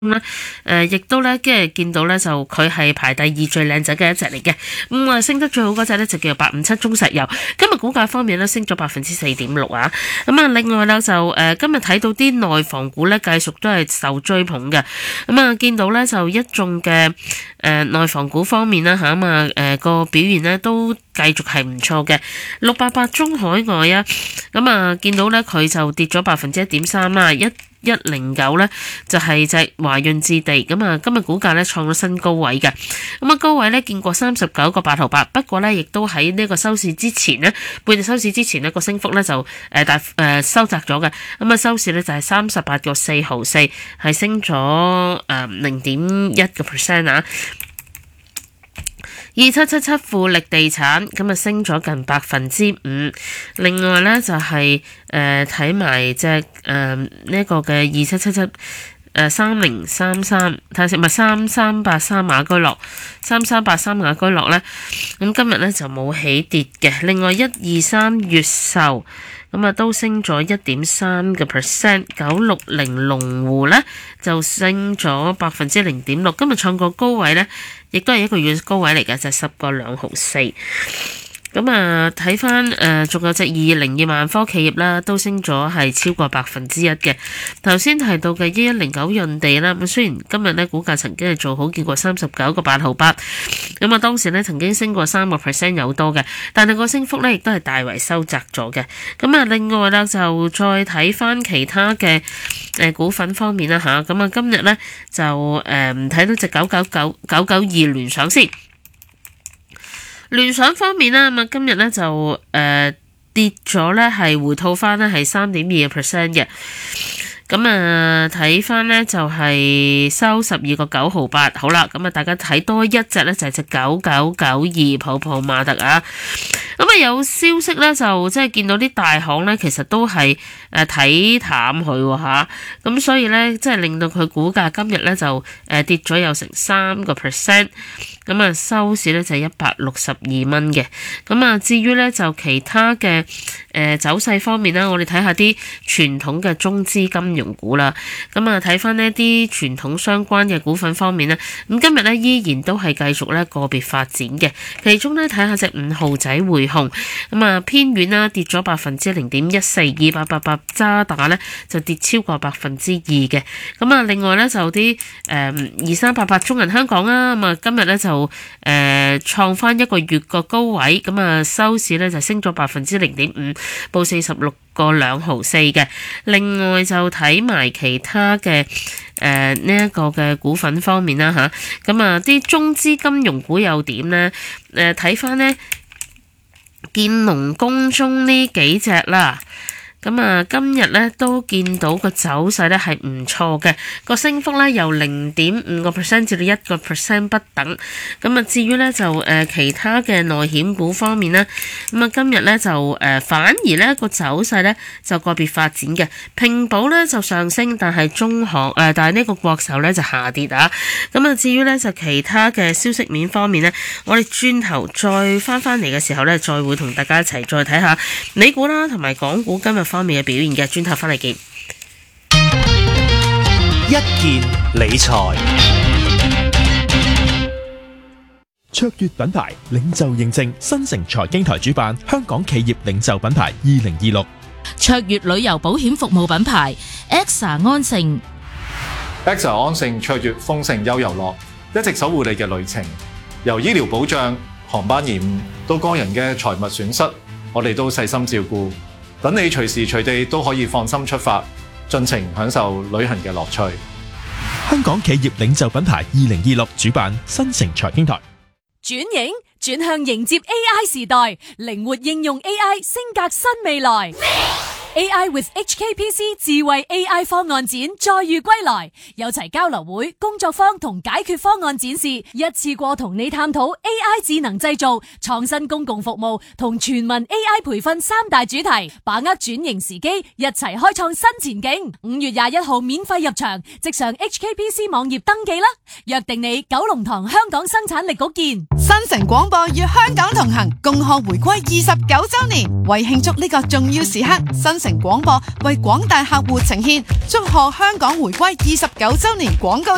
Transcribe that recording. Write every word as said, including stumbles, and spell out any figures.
咧，誒、呃，亦都咧，跟住見到咧，就佢係排第二最靚仔嘅一隻嚟嘅。咁、嗯、啊，升得最好嗰隻咧就叫做八五七中石油。今日股價方面咧升咗百分之四點六啊。咁啊，另外咧就誒、呃，今日睇到啲內房股咧繼續都係受追捧嘅。咁、嗯、啊，見到咧就一眾嘅誒內房股方面啦吓，咁啊誒個表現咧都繼續係唔錯嘅。六八八中海外啊，咁啊見到咧佢就跌咗百分之一點三啦，一。一零九咧就係隻華潤置地，咁啊今日股價咧創咗新高位嘅，咁啊高位咧見過三十九個八毫八，不過咧亦都喺呢個收市之前呢，半日收市之前呢個升幅咧就誒大誒收窄咗嘅，咁啊收市咧就係三十八個四毫四，係升咗誒零點一個 percent 啊。二七七七富力地產咁啊升咗近百分之五，另外咧就係誒睇埋隻誒呢個嘅二七七七誒三零三三，睇下先，咪三三八三雅居樂，三三八三雅居樂咧，咁今日咧就冇起跌嘅。另外一二三越秀咁啊都升咗一點三個 percent， 九六零龍湖咧就升咗百分之零點六，今日創個高位咧，亦都係一個月高位嚟嘅，就係十個兩毫四。咁啊，睇翻誒，仲有隻二零二萬科企業啦，都升咗係超過百分之一嘅。頭先提到嘅一一零九潤地啦，咁雖然今日咧股價曾經係做好，見過三十九個八毫八，咁啊當時咧曾經升過三個 percent 有多嘅，但係個升幅咧亦都係大為收窄咗嘅。咁啊，另外啦就再睇翻其他嘅誒股份方面啦吓，咁啊今日咧就誒睇到隻九九九九九二聯想先。聯想方面啦，咁啊今日咧就誒、呃、跌咗咧，係回吐翻咧係三點二個 percent 嘅。咁啊睇翻咧就係收十二個九毫八。好啦，咁啊大家睇多一隻咧就係隻九九九二泡泡瑪特啊。咁啊有消息咧就即係見到啲大行咧其實都係誒睇淡佢吓，咁所以咧即係令到佢股價今日咧就誒跌咗有成三個 percent。咁啊收市咧就係一百六十二蚊嘅。咁啊至於咧就其他嘅誒、呃、走勢方面啦，我哋睇下啲傳統嘅中資金融股啦。咁啊睇翻呢啲傳統相關嘅股份方面咧，咁今日咧依然都係繼續咧個別發展嘅。其中咧睇下隻五號仔匯控，咁啊偏軟啦，跌咗百分之零點一四。二八八八渣打咧就跌超過百分之二嘅。咁啊另外咧就啲誒二三八八中銀香港啊，咁啊今日咧就就誒創翻一個月個高位，咁啊收市咧就升咗百分之零點五，報四十六個兩毫四嘅。另外就睇埋其他嘅誒呢一個嘅股份方面啦吓，咁啊啲中資金融股又點咧？誒睇翻咧建隆、公中呢幾隻啦。咁啊，今日咧都見到個走勢咧係唔錯嘅，個升幅咧由零點五個 percent 至到一個 percent 不等。咁啊，至於咧就誒、呃、其他嘅內險股方面咧，咁啊今日咧就誒、呃、反而咧個走勢咧就個別發展嘅，平保咧就上升，但係中行誒、呃、但係呢個國壽咧就下跌啊。咁啊，至於咧就其他嘅消息面方面咧，我哋轉頭再翻翻嚟嘅時候咧，再會同大家一齊再睇下美股啦，同埋港股今日方面嘅表現嘅，轉頭翻嚟見。 一件理財，卓越品牌領袖認證，新城財經台主辦香港企業領袖品牌二零二六。 卓越旅遊保險服務品牌 A X A 安盛 A X A 安盛卓越豐盛悠遊樂，一直守護你嘅旅程。由醫療保障、航班延誤到個人嘅財物損失，我哋都細心照顧。等你隨時隨地都可以放心出發，盡情享受旅行嘅樂趣。 香港企業領袖品牌二零二六主辦新城財經台。 轉型轉向迎接 A I 時代，靈活應用 A I 升格新未來。A I with H K P C 智慧 A I 方案展再遇歸來，有齊交流會、工作坊同解決方案展示，一次過同你探討 A I 智能製造、創新公共服務同全民 A I 培訓三大主題，把握轉型時機，一齊開創新前景。五月廿一號免費入場，即上 H K P C 網頁登記啦！約定你九龍塘香港生產力局見。 新城廣播與香港同行，共賀回歸二十九周年，為慶祝呢個重要時刻，新城廣播為廣大客戶呈現祝賀香港回歸二十九周年廣告